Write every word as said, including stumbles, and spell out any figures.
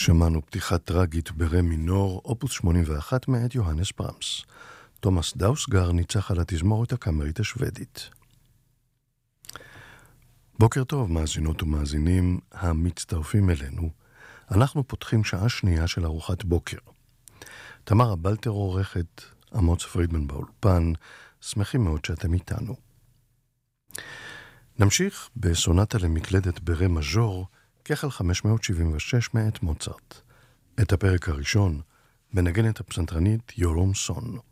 שמענו פתיחה טרגית ברה מינור, אופוס שמונים ואחת מאת יוהנס ברמס. תומאס דאוסגר ניצח על התזמורת הקאמרית השוודית. בוקר טוב, מאזינות ומאזינים המצטרפים אלינו. אנחנו פותחים שעה שנייה של ארוחת בוקר. תמרה בלטר עורכת, אמוץ פרידמן באולפן, שמחים מאוד שאתם איתנו. נמשיך בסונטה למקלדת ברה מז'ור, כחל חמש מאות שבעים ושש מאת מוצרט. את הפרק הראשון, בנגנת הפסנתרנית יורום סון.